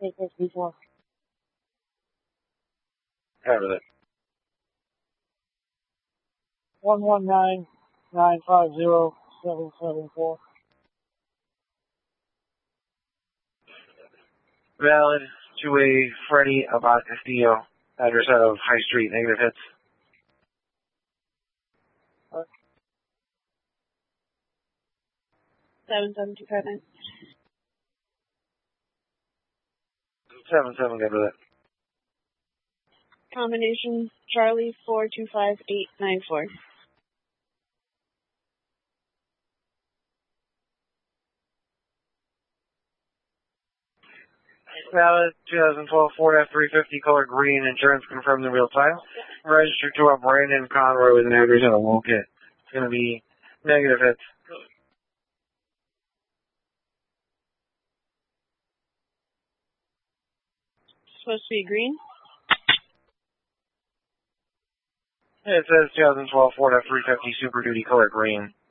take this before. Cover that. 119-950-774. Valid to a Freddie Abad Castillo, address of High Street, negative hits. 77259. 77, good with it. Combination Charlie 425894. Valid 2012 Ford F-350 color green, insurance confirmed the real title. Registered to a Brandon Conroy with an address of a Woolkit. It's going to be negative hits. Supposed to be green? It says 2012 Ford F-350 Super Duty color green.